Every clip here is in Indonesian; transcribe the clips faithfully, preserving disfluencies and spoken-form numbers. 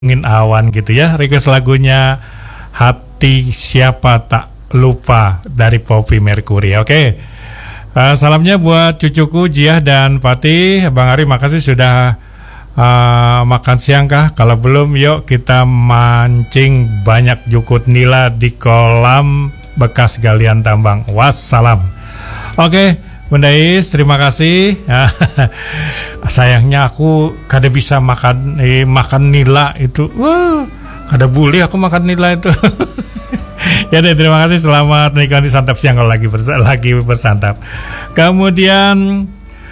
Angin awan gitu ya. Request lagunya Hati Siapa Tak Lupa dari Poppy Mercury. Oke, uh, salamnya buat cucuku Jiah dan Pati. Bang Ari, makasih sudah uh, makan siang kah? Kalau belum, yuk kita mancing banyak jukut nila di kolam bekas galian tambang. Wassalam. Oke, Bunda Is, terima kasih. Sayangnya aku kada bisa makan eh, makan nila itu. Wah, kada boleh aku makan nila itu. Ya deh, terima kasih, selamat menikmati santap siang kalau lagi bersa- lagi bersantap. Kemudian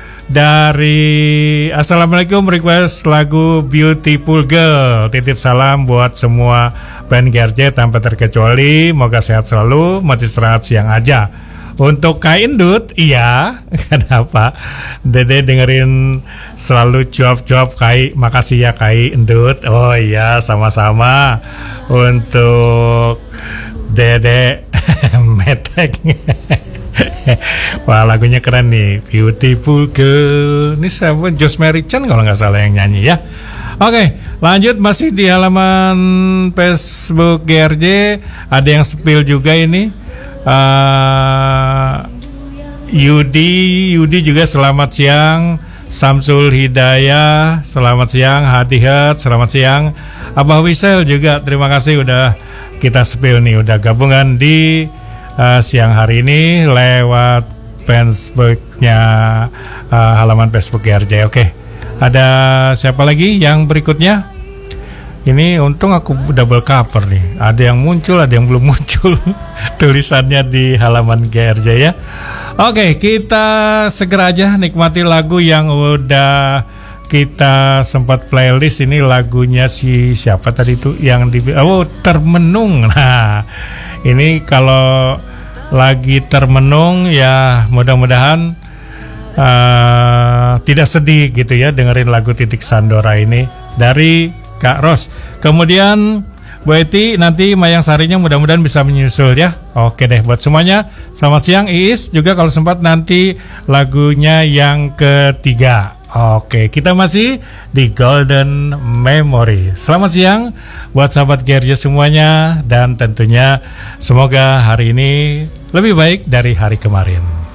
dari Assalamualaikum, request lagu Beautiful Girl. Titip salam buat semua band G R J tanpa terkecuali. Moga sehat selalu, mati istirahat siang aja. Untuk Kai Endut, iya, kenapa? Dede dengerin selalu cuap-cuap Kai, makasih ya Kai Endut. Oh iya, sama-sama. Untuk Dede Metek. Wah, lagunya keren nih, Beautiful Girl. Ini siapa? Josh Mary Chan kalau nggak salah yang nyanyi ya. Oke, lanjut masih di halaman Facebook G R J. Ada yang spill juga ini. Uh, Yudi Yudi juga selamat siang. Samsul Hidayah selamat siang. Hadihat selamat siang. Abah Wisel juga terima kasih udah kita spill nih, udah gabungan di uh, siang hari ini lewat Facebooknya, uh, halaman Facebook G R J. Oke, ada siapa lagi yang berikutnya? Ini untung aku double cover nih. Ada yang muncul, ada yang belum muncul tulisannya di halaman G R J ya. Oke, kita segera aja nikmati lagu yang udah kita sempat playlist. Ini lagunya si siapa tadi itu yang di oh Termenung. Nah, ini kalau lagi termenung ya mudah-mudahan uh, tidak sedih gitu ya dengerin lagu Titik Sandora ini dari Kak Ros. Kemudian Bu Eti, nanti Mayang Sarinya mudah-mudahan bisa menyusul ya. Oke deh, buat semuanya selamat siang. Iis juga kalau sempat nanti lagunya yang ketiga. Oke, kita masih di Golden Memory. Selamat siang buat sahabat G R J semuanya. Dan tentunya semoga hari ini lebih baik dari hari kemarin.